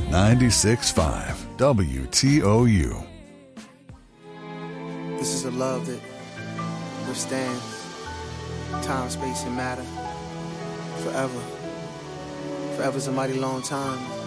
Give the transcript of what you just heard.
96.5 WTOU. This is a love that withstands time, space, and matter forever. Forever's a mighty long time.